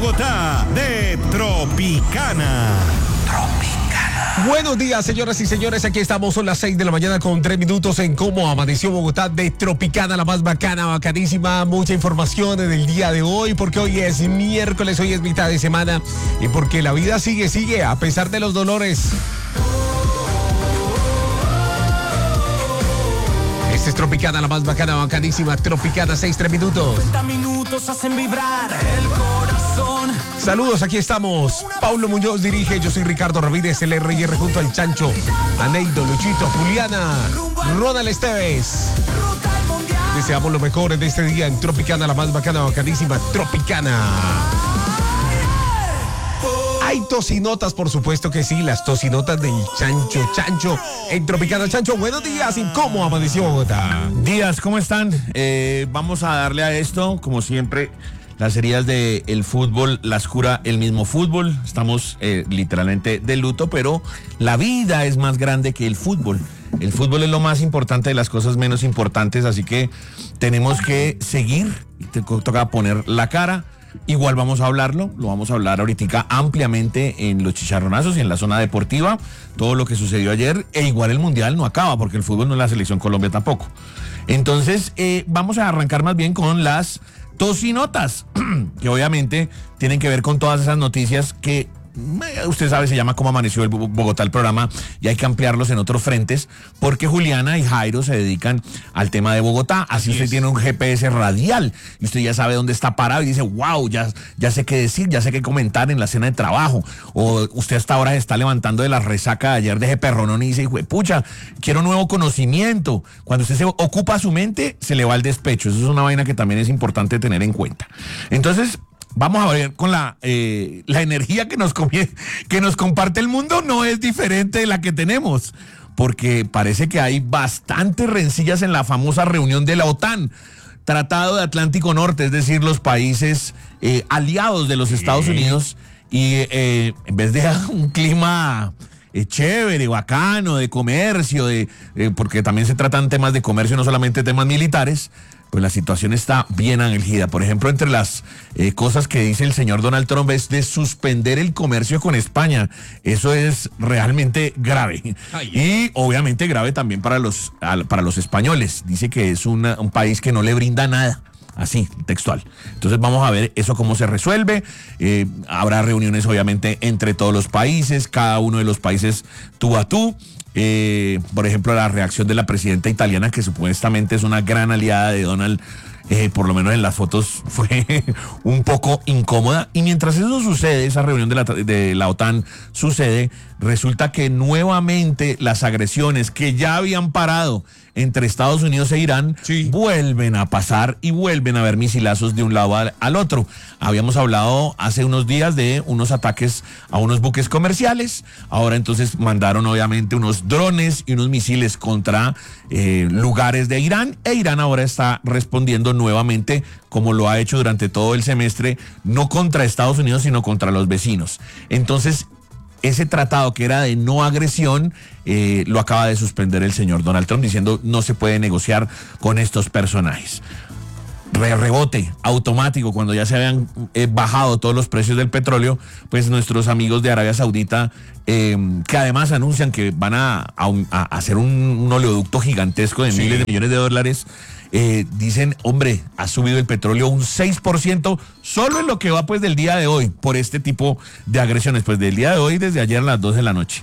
Bogotá de Tropicana. Buenos días, señoras y señores, aquí estamos, son las 6 de la mañana con 3 minutos en Cómo Amaneció Bogotá de Tropicana, la más bacana, bacanísima, mucha información en el día de hoy, porque hoy es miércoles, hoy es mitad de semana y porque la vida sigue, a pesar de los dolores. Este es Tropicana, la más bacana, bacanísima, Tropicana, 3 minutos. 30 minutos hacen vibrar el corazón. Saludos, aquí estamos. Paulo Muñoz dirige, yo soy Ricardo Ramírez, el RR junto al Chancho, Aneido, Luchito, Juliana, Ronald Esteves. Deseamos lo mejor en este día en Tropicana, la más bacana, bacanísima, Tropicana. Hay tocinotas, por supuesto que sí, las tocinotas del Chancho en Tropicana. Chancho, buenos días, ¿y cómo amaneció Bogotá? Días, ¿cómo están? Vamos a darle a esto, como siempre, las heridas del fútbol las cura el mismo fútbol. Estamos literalmente de luto, pero la vida es más grande que el fútbol. El fútbol es lo más importante de las cosas menos importantes, así que tenemos que seguir, toca poner la cara. Igual vamos a hablarlo, lo vamos a hablar ahorita ampliamente en los chicharronazos y en la zona deportiva, todo lo que sucedió ayer, e igual el Mundial no acaba, porque el fútbol no es la selección Colombia tampoco. Entonces, vamos a arrancar más bien con las tocinotas, que obviamente tienen que ver con todas esas noticias que usted sabe, se llama Cómo Amaneció el Bogotá el programa, y hay que ampliarlos en otros frentes, porque Juliana y Jairo se dedican al tema de Bogotá. Así usted tiene un GPS radial y usted ya sabe dónde está parado y dice, wow, ya sé qué decir, ya sé qué comentar en la cena de trabajo. O usted hasta ahora se está levantando de la resaca de ayer de ese perronón y dice, pucha, quiero nuevo conocimiento. Cuando usted se ocupa su mente, se le va el despecho. Eso es una vaina que también es importante tener en cuenta. Entonces, vamos a ver con la energía que nos comparte el mundo, no es diferente de la que tenemos, porque parece que hay bastantes rencillas en la famosa reunión de la OTAN, Tratado de Atlántico Norte, es decir, los países aliados de los Estados Unidos, y en vez de un clima chévere, bacano, de comercio, porque también se tratan temas de comercio, no solamente temas militares, pues la situación está bien álgida. Por ejemplo, entre las cosas que dice el señor Donald Trump es de suspender el comercio con España. Eso es realmente grave. Y obviamente grave también para los españoles. Dice que es un país que no le brinda nada. Así, textual. Entonces vamos a ver eso cómo se resuelve. Habrá reuniones obviamente entre todos los países, cada uno de los países tú a tú. Por ejemplo, la reacción de la presidenta italiana, que supuestamente es una gran aliada de Donald, por lo menos en las fotos fue un poco incómoda. Y mientras eso sucede, esa reunión de la OTAN sucede, resulta que nuevamente las agresiones que ya habían parado entre Estados Unidos e Irán vuelven a pasar y vuelven a haber misilazos de un lado al otro. Habíamos hablado hace unos días de unos ataques a unos buques comerciales. Ahora entonces mandaron obviamente unos drones y unos misiles contra lugares de Irán, e Irán ahora está respondiendo nuevamente, como lo ha hecho durante todo el semestre, no contra Estados Unidos, sino contra los vecinos. Entonces, ese tratado que era de no agresión, lo acaba de suspender el señor Donald Trump, diciendo no se puede negociar con estos personajes. Rebote automático, cuando ya se habían bajado todos los precios del petróleo, pues nuestros amigos de Arabia Saudita, que además anuncian que van a hacer un oleoducto gigantesco de miles de millones de dólares, dicen, hombre, ha subido el petróleo un 6% solo en lo que va pues del día de hoy, por este tipo de agresiones, pues del día de hoy desde ayer a las 2 de la noche.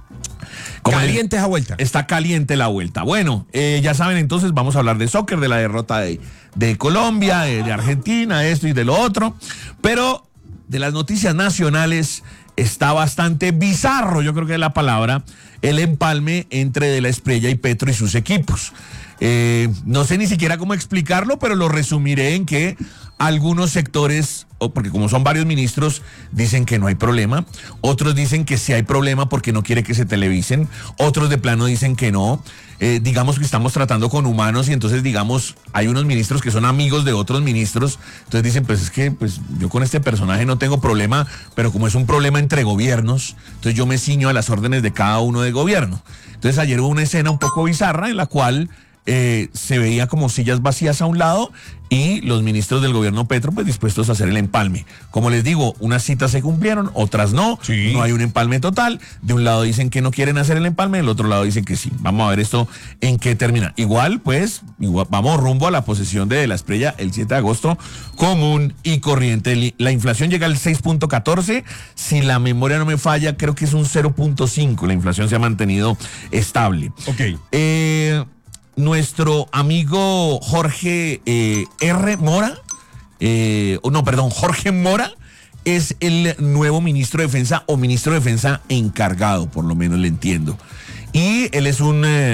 Caliente esa vuelta. Está caliente la vuelta. Bueno, ya saben, entonces vamos a hablar de soccer, de la derrota de Colombia, de Argentina, esto y de lo otro, pero de las noticias nacionales está bastante bizarro, yo creo que es la palabra, el empalme entre De la Espriella y Petro y sus equipos. No sé ni siquiera cómo explicarlo, pero lo resumiré en que algunos sectores, porque como son varios ministros, dicen que no hay problema, otros dicen que sí hay problema porque no quiere que se televisen, otros de plano dicen que no. Digamos que estamos tratando con humanos y entonces digamos hay unos ministros que son amigos de otros ministros, entonces dicen pues es que pues yo con este personaje no tengo problema, pero como es un problema entre gobiernos, entonces yo me ciño a las órdenes de cada uno de gobierno. Entonces ayer hubo una escena un poco bizarra en la cual se veía como sillas vacías a un lado y los ministros del gobierno Petro pues dispuestos a hacer el empalme. Como les digo, unas citas se cumplieron, otras no, Sí. no hay un empalme total. De un lado dicen que no quieren hacer el empalme, del otro lado dicen que sí. Vamos a ver esto en qué termina. Igual vamos rumbo a la posesión de la Espriella el 7 de agosto, común y corriente. La inflación llega al 6.14, si la memoria no me falla, creo que es un 0.5. La inflación se ha mantenido estable. Ok. Nuestro amigo Jorge Jorge Mora es el nuevo ministro de Defensa o ministro de Defensa encargado, por lo menos le entiendo. Y él es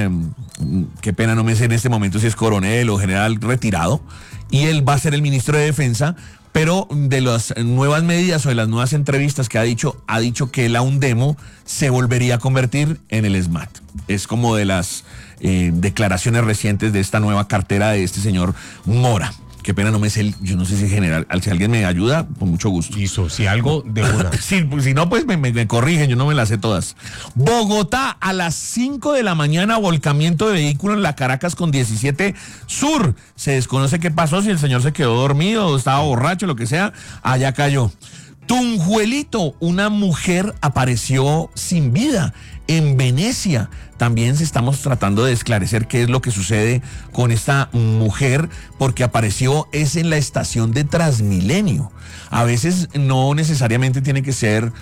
qué pena, no me sé en este momento si es coronel o general retirado, y él va a ser el ministro de Defensa, pero de las nuevas medidas o de las nuevas entrevistas que ha dicho que la UNDEMO se volvería a convertir en el SMAT. Es como de las declaraciones recientes de esta nueva cartera de este señor Mora. Qué pena, no me sé, yo no sé si general, si alguien me ayuda, con mucho gusto. Listo, si algo de una. Sí, pues, si no, pues me corrigen, yo no me las sé todas. Bogotá, a las 5 de la mañana, volcamiento de vehículo en la Caracas con 17 Sur. Se desconoce qué pasó, si el señor se quedó dormido o estaba borracho, lo que sea, allá cayó. Tunjuelito, una mujer apareció sin vida en Venecia. También estamos tratando de esclarecer qué es lo que sucede con esta mujer, porque apareció en la estación de Transmilenio. A veces no necesariamente tiene que ser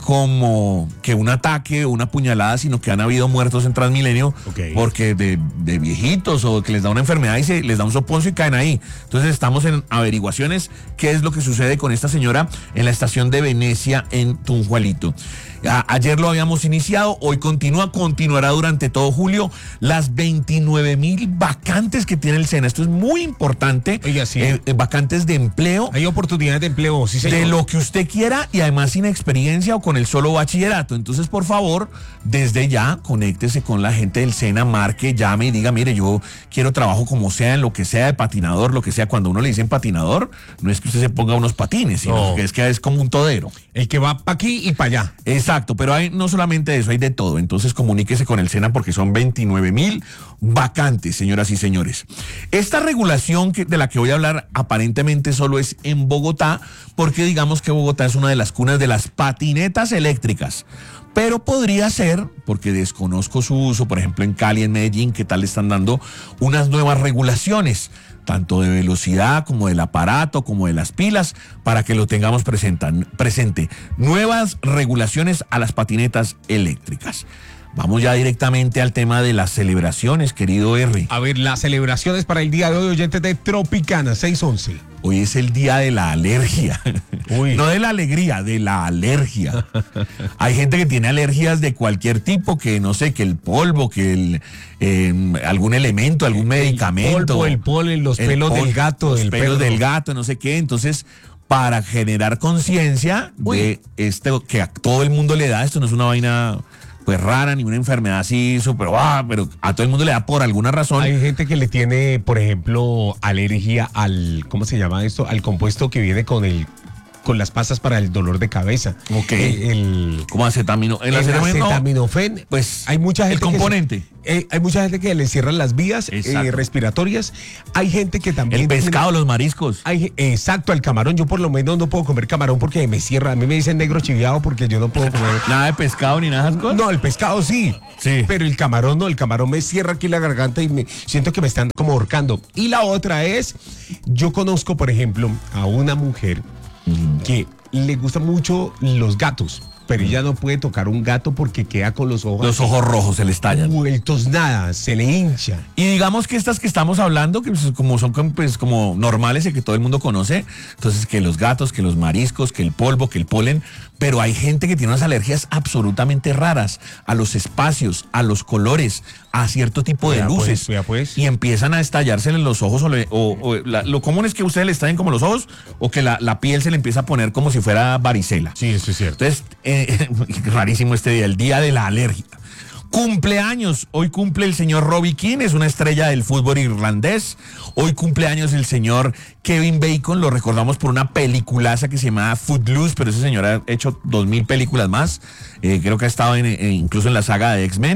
como que un ataque o una puñalada, sino que han habido muertos en Transmilenio, porque de viejitos o que les da una enfermedad y les da un soponcio y caen ahí. Entonces estamos en averiguaciones qué es lo que sucede con esta señora en la estación de Venecia en Tunjuelito. Ayer lo habíamos iniciado, hoy continuará durante todo julio, las 29,000 vacantes que tiene el SENA. Esto es muy importante. Oiga, sí. Vacantes de empleo. Hay oportunidades de empleo, sí, señor. De lo que usted quiera y además sin experiencia o con el solo bachillerato. Entonces, por favor, desde ya, conéctese con la gente del SENA, marque, llame y diga, mire, yo quiero trabajo como sea, en lo que sea, de patinador, lo que sea. Cuando uno le dicen patinador, no es que usted se ponga unos patines, sino que es como un todero. El que va para aquí y para allá. Exacto, pero hay no solamente eso, hay de todo. Entonces comuníquese con el SENA porque son 29,000 vacantes, señoras y señores. Esta regulación de la que voy a hablar aparentemente solo es en Bogotá, porque digamos que Bogotá es una de las cunas de las patinetas eléctricas. Pero podría ser, porque desconozco su uso, por ejemplo en Cali, en Medellín, que tal le están dando unas nuevas regulaciones, tanto de velocidad como del aparato, como de las pilas, para que lo tengamos presente. Nuevas regulaciones a las patinetas eléctricas. Vamos ya directamente al tema de las celebraciones, querido R. A ver, las celebraciones para el día de hoy, oyentes de Tropicana 611. Hoy es el día de la alergia. Uy. No de la alegría, de la alergia. Hay gente que tiene alergias de cualquier tipo, que no sé, que el polvo, que algún elemento, algún medicamento. El polen, los pelos del gato, los del pelos perro. del gato, no sé qué. Entonces, para generar conciencia de esto que a todo el mundo le da, esto no es una vaina pues rara, ni una enfermedad así súper, pero a todo el mundo le da por alguna razón. Hay gente que le tiene, por ejemplo, alergia al, ¿cómo se llama esto? Al compuesto que viene con las pastas para el dolor de cabeza. Ok. ¿Cómo el acetaminofén. Pues hay mucha gente el componente. Hay mucha gente que le cierran las vías respiratorias. Hay gente que también... El pescado, los mariscos. Exacto, el camarón. Yo por lo menos no puedo comer camarón porque me cierra. A mí me dicen negro chiviado porque yo no puedo comer... Nada de pescado ni nada de esas cosas. No, el pescado sí. Sí. Pero el camarón no. El camarón me cierra aquí la garganta y me siento que me están como ahorcando. Y la otra es, yo conozco, por ejemplo, a una mujer que le gustan mucho los gatos, pero ella no puede tocar un gato porque queda con los ojos rojos, se le estallan. Vueltos nada, se le hincha. Y digamos que estas que estamos hablando, que como son pues, como normales y que todo el mundo conoce, entonces que los gatos, que los mariscos, que el polvo, que el polen, pero hay gente que tiene unas alergias absolutamente raras a los espacios, a los colores, a cierto tipo de luces. Pues. Y empiezan a estallarse en los ojos lo común es que a ustedes le estallen como los ojos o que la piel se le empieza a poner como si fuera varicela. Sí, eso es cierto. Entonces, rarísimo este día, el día de la alergia. Cumpleaños, hoy cumple el señor Robbie Keane, es una estrella del fútbol irlandés. Hoy cumpleaños el señor Kevin Bacon, lo recordamos por una peliculaza que se llamaba Footloose, pero ese señor ha hecho 2,000 películas más, creo que ha estado incluso en la saga de X-Men.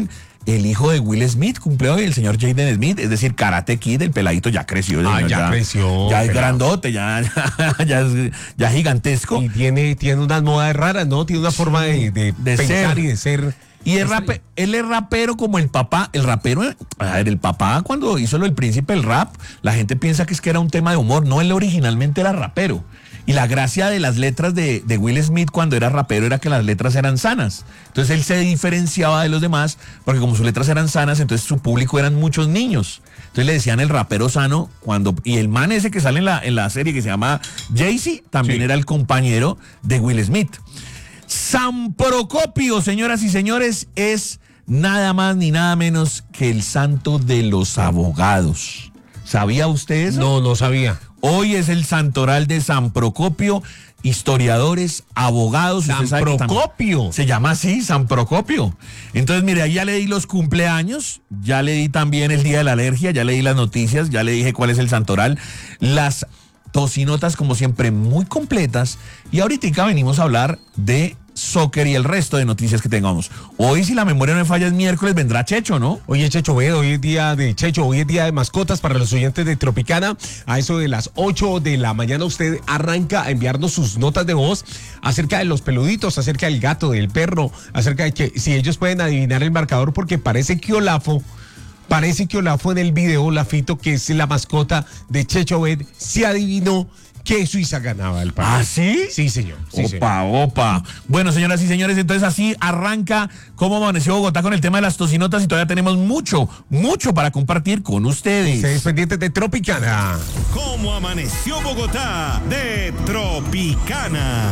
el hijo de Will Smith cumple hoy, el señor Jaden Smith, es decir, Karate Kid, el peladito ya creció. Señor, ya creció. Ya es grandote, ya es gigantesco. Y tiene unas modas raras, ¿no? Tiene una forma de pensar ser. y de ser. Y él es rapero como el papá. El rapero, a ver, el papá cuando hizo lo del príncipe del rap, la gente piensa que es que era un tema de humor. No, él originalmente era rapero. Y la gracia de las letras de Will Smith cuando era rapero era que las letras eran sanas. Entonces él se diferenciaba de los demás porque como sus letras eran sanas, entonces su público eran muchos niños. Entonces le decían el rapero sano y el man ese que sale en la serie que se llama Jay-Z también era el compañero de Will Smith. San Procopio, señoras y señores, es nada más ni nada menos que el santo de los abogados. ¿Sabía usted eso? No sabía. Hoy es el santoral de San Procopio, historiadores, abogados. San Procopio. Se llama así, San Procopio. Entonces, mire, ahí ya le di los cumpleaños, ya le di también el día de la alergia, ya le di las noticias, ya le dije cuál es el santoral. Las tocinotas, como siempre, muy completas. Y ahorita venimos a hablar de soccer y el resto de noticias que tengamos. Hoy, si la memoria no me falla, es miércoles, vendrá Checho, ¿no? Oye, Checho, hoy es día de Checho, hoy es día de mascotas para los oyentes de Tropicana. A eso de las 8 de la mañana usted arranca a enviarnos sus notas de voz acerca de los peluditos, acerca del gato, del perro, acerca de que si ellos pueden adivinar el marcador, porque parece que Olafo en el video, Lafito, que es la mascota de Checho Bet, se adivinó que Suiza ganaba el partido. ¿Ah, sí? Sí, señor. Sí, Opa. Bueno, señoras y señores, entonces así arranca cómo amaneció Bogotá con el tema de las tocinotas y todavía tenemos mucho para compartir con ustedes. Ustedes pendientes de Tropicana. ¿Cómo amaneció Bogotá? De Tropicana.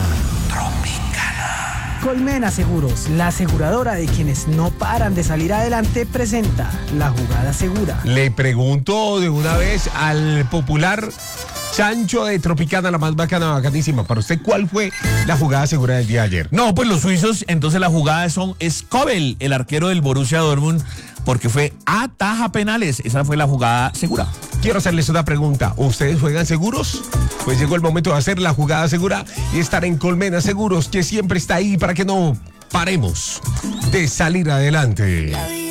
Colmena Seguros, la aseguradora de quienes no paran de salir adelante, presenta la jugada segura. Le pregunto de una vez al popular Chancho de Tropicana, la más bacanísima. Para usted, ¿cuál fue la jugada segura del día de ayer? No, pues los suizos, entonces la jugada es Kobel, el arquero del Borussia Dortmund, porque fue ataja penales. Esa fue la jugada segura. Quiero hacerles una pregunta. ¿Ustedes juegan seguros? Pues llegó el momento de hacer la jugada segura y estar en Colmena Seguros, que siempre está ahí para que no paremos de salir adelante.